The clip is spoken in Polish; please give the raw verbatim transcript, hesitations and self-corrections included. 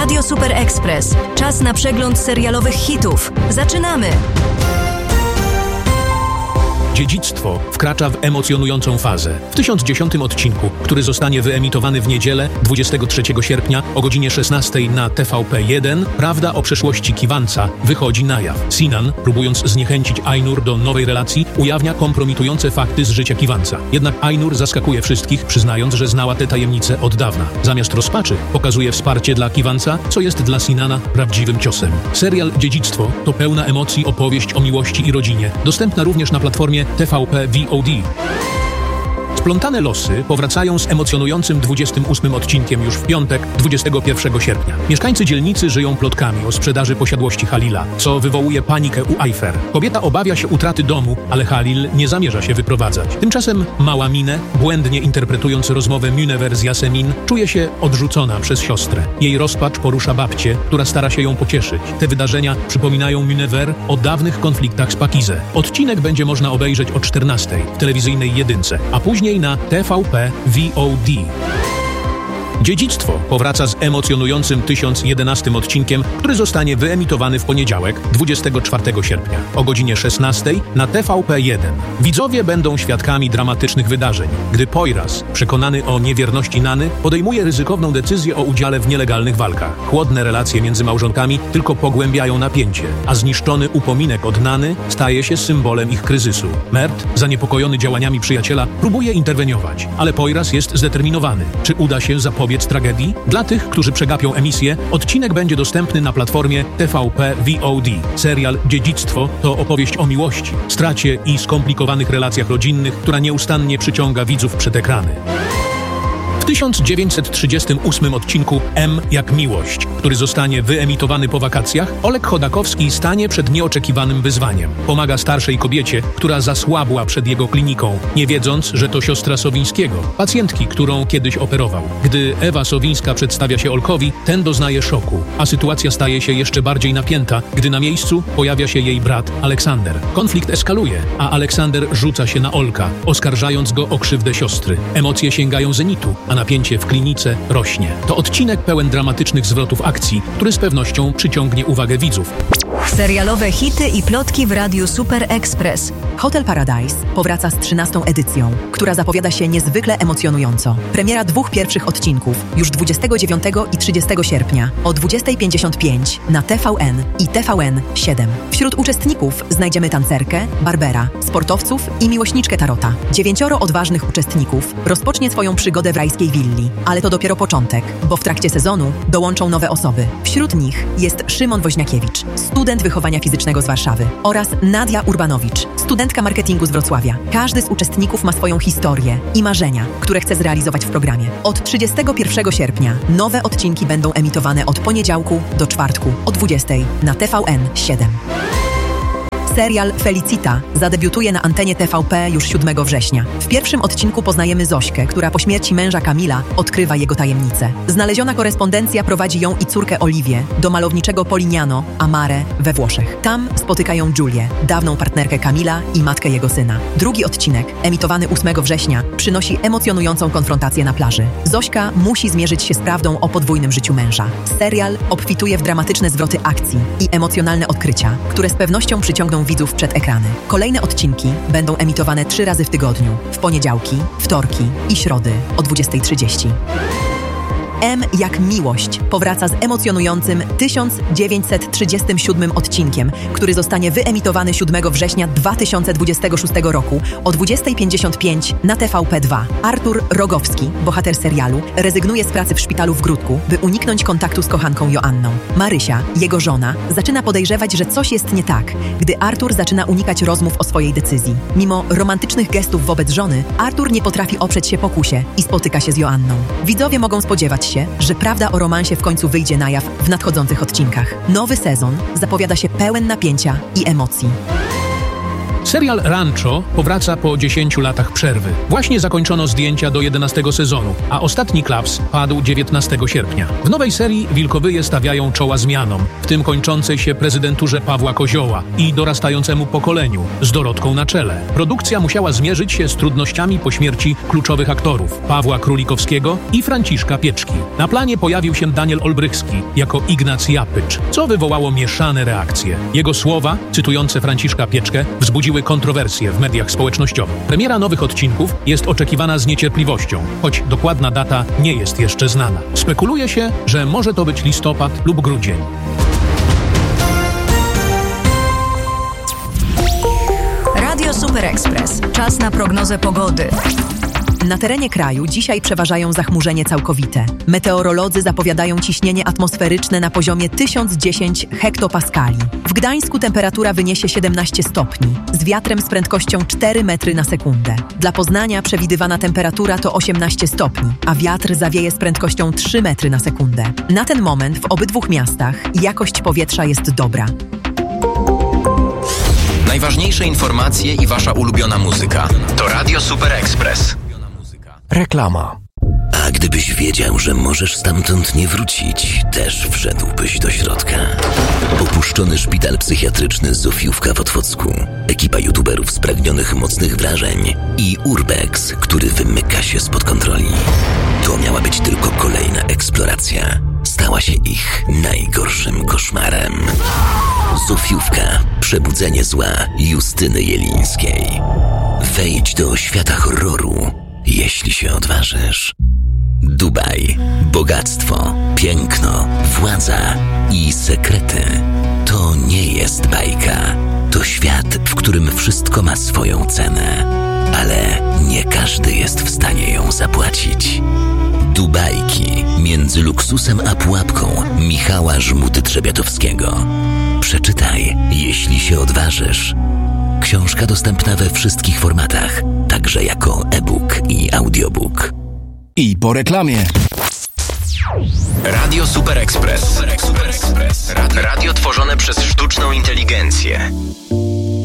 Radio Super Express. Czas na przegląd serialowych hitów. Zaczynamy! Dziedzictwo wkracza w emocjonującą fazę. W tysiąc dziesiątym odcinku, który zostanie wyemitowany w niedzielę dwudziestego trzeciego sierpnia o godzinie szesnastej na T V P jeden, prawda o przeszłości Kiwanca wychodzi na jaw. Sinan, próbując zniechęcić Ainur do nowej relacji, ujawnia kompromitujące fakty z życia Kiwanca. Jednak Ainur zaskakuje wszystkich, przyznając, że znała te tajemnice od dawna. Zamiast rozpaczy pokazuje wsparcie dla Kiwanca, co jest dla Sinana prawdziwym ciosem. Serial Dziedzictwo to pełna emocji opowieść o miłości i rodzinie, dostępna również na platformie T V P V O D. Splątane losy powracają z emocjonującym dwudziestym ósmym odcinkiem już w piątek, dwudziestego pierwszego sierpnia. Mieszkańcy dzielnicy żyją plotkami o sprzedaży posiadłości Halila, co wywołuje panikę u Ayfer. Kobieta obawia się utraty domu, ale Halil nie zamierza się wyprowadzać. Tymczasem mała Minę, błędnie interpretując rozmowę Munewer z Yasemin, czuje się odrzucona przez siostrę. Jej rozpacz porusza babcię, która stara się ją pocieszyć. Te wydarzenia przypominają Munewer o dawnych konfliktach z Pakizę. Odcinek będzie można obejrzeć o czternastej w telewizyjnej jedynce, a później na T V P V O D. Dziedzictwo powraca z emocjonującym tysiąc jedenastym odcinkiem, który zostanie wyemitowany w poniedziałek, dwudziestego czwartego sierpnia o godzinie szesnastej na T V P jeden. Widzowie będą świadkami dramatycznych wydarzeń, gdy Poyraz, przekonany o niewierności Nany, podejmuje ryzykowną decyzję o udziale w nielegalnych walkach. Chłodne relacje między małżonkami tylko pogłębiają napięcie, a zniszczony upominek od Nany staje się symbolem ich kryzysu. Mert, zaniepokojony działaniami przyjaciela, próbuje interweniować, ale Poyraz jest zdeterminowany. Czy uda się zapobiec tragedii? Dla tych, którzy przegapią emisję, odcinek będzie dostępny na platformie T V P V O D. Serial Dziedzictwo to opowieść o miłości, stracie i skomplikowanych relacjach rodzinnych, która nieustannie przyciąga widzów przed ekrany. W tysiąc dziewięćset trzydziestym ósmym odcinku M jak miłość, który zostanie wyemitowany po wakacjach, Oleg Chodakowski stanie przed nieoczekiwanym wyzwaniem. Pomaga starszej kobiecie, która zasłabła przed jego kliniką, nie wiedząc, że to siostra Sowińskiego, pacjentki, którą kiedyś operował. Gdy Ewa Sowińska przedstawia się Olkowi, ten doznaje szoku, a sytuacja staje się jeszcze bardziej napięta, gdy na miejscu pojawia się jej brat Aleksander. Konflikt eskaluje, a Aleksander rzuca się na Olka, oskarżając go o krzywdę siostry. Emocje sięgają zenitu, a napięcie w klinice rośnie. To odcinek pełen dramatycznych zwrotów akcji, który z pewnością przyciągnie uwagę widzów. Serialowe hity i plotki w Radiu Super Express. Hotel Paradise powraca z trzynastą edycją, która zapowiada się niezwykle emocjonująco. Premiera dwóch pierwszych odcinków już dwudziestego dziewiątego i trzydziestego sierpnia o dwudziestej pięćdziesiąt pięć na T V N i T V N siedem. Wśród uczestników znajdziemy tancerkę, barbera, sportowców i miłośniczkę tarota. Dziewięcioro odważnych uczestników rozpocznie swoją przygodę w rajskiej willi, ale to dopiero początek, bo w trakcie sezonu dołączą nowe osoby. Wśród nich jest Szymon Woźniakiewicz, student wychowania fizycznego z Warszawy, oraz Nadia Urbanowicz, studentka marketingu z Wrocławia. Każdy z uczestników ma swoją historię i marzenia, które chce zrealizować w programie. Od trzydziestego pierwszego sierpnia nowe odcinki będą emitowane od poniedziałku do czwartku o dwudziestej na T V N siedem. Serial Felicita zadebiutuje na antenie T V P już siódmego września. W pierwszym odcinku poznajemy Zośkę, która po śmierci męża Kamila odkrywa jego tajemnicę. Znaleziona korespondencja prowadzi ją i córkę Oliwię do malowniczego Polignano a Mare we Włoszech. Tam spotykają Giulię, dawną partnerkę Kamila i matkę jego syna. Drugi odcinek, emitowany ósmego września, przynosi emocjonującą konfrontację na plaży. Zośka musi zmierzyć się z prawdą o podwójnym życiu męża. Serial obfituje w dramatyczne zwroty akcji i emocjonalne odkrycia, które z pewnością przyciągną widzów przed ekrany. Kolejne odcinki będą emitowane trzy razy w tygodniu, w poniedziałki, wtorki i środy o dwudziestej trzydzieści. M jak miłość powraca z emocjonującym tysiąc dziewięćset trzydziestym siódmym odcinkiem, który zostanie wyemitowany siódmego września dwa tysiące dwudziestego szóstego roku o dwudziestej pięćdziesiąt pięć na T V P dwa. Artur Rogowski, bohater serialu, rezygnuje z pracy w szpitalu w Gródku, by uniknąć kontaktu z kochanką Joanną. Marysia, jego żona, zaczyna podejrzewać, że coś jest nie tak, gdy Artur zaczyna unikać rozmów o swojej decyzji. Mimo romantycznych gestów wobec żony, Artur nie potrafi oprzeć się pokusie i spotyka się z Joanną. Widzowie mogą spodziewać się, że prawda o romansie w końcu wyjdzie na jaw w nadchodzących odcinkach. Nowy sezon zapowiada się pełen napięcia i emocji. Serial Rancho powraca po dziesięciu latach przerwy. Właśnie zakończono zdjęcia do jedenastego sezonu, a ostatni klaps padł dziewiętnastego sierpnia. W nowej serii wilkowyje stawiają czoła zmianom, w tym kończącej się prezydenturze Pawła Kozioła i dorastającemu pokoleniu, z Dorotką na czele. Produkcja musiała zmierzyć się z trudnościami po śmierci kluczowych aktorów Pawła Królikowskiego i Franciszka Pieczki. Na planie pojawił się Daniel Olbrychski jako Ignacy Japycz, co wywołało mieszane reakcje. Jego słowa, cytujące Franciszka Pieczkę, wzbudziły kontrowersje w mediach społecznościowych. Premiera nowych odcinków jest oczekiwana z niecierpliwością, choć dokładna data nie jest jeszcze znana. Spekuluje się, że może to być listopad lub grudzień. Radio Super Express. Czas na prognozę pogody. Na terenie kraju dzisiaj przeważają zachmurzenie całkowite. Meteorolodzy zapowiadają ciśnienie atmosferyczne na poziomie tysiąc dziesięć hektopaskali. W Gdańsku temperatura wyniesie siedemnaście stopni, z wiatrem z prędkością cztery metry na sekundę. Dla Poznania przewidywana temperatura to osiemnaście stopni, a wiatr zawieje z prędkością trzy metry na sekundę. Na ten moment w obydwu miastach jakość powietrza jest dobra. Najważniejsze informacje i wasza ulubiona muzyka to Radio Super Express. Reklama. A gdybyś wiedział, że możesz stamtąd nie wrócić, też wszedłbyś do środka. Opuszczony szpital psychiatryczny Zofiówka w Otwocku, ekipa youtuberów spragnionych mocnych wrażeń i Urbex, który wymyka się spod kontroli. To miała być tylko kolejna eksploracja. Stała się ich najgorszym koszmarem. Zofiówka. Przebudzenie zła Justyny Jelińskiej. Wejdź do świata horroru, jeśli się odważysz. Dubaj. Bogactwo, piękno, władza i sekrety. To nie jest bajka. To świat, w którym wszystko ma swoją cenę. Ale nie każdy jest w stanie ją zapłacić. Dubajki. Między luksusem a pułapką Michała Żmuty-Trzebiatowskiego. Przeczytaj, jeśli się odważysz. Książka dostępna we wszystkich formatach, także jako e-book i audiobook. I po reklamie. Radio Super Express. Radio tworzone przez sztuczną inteligencję.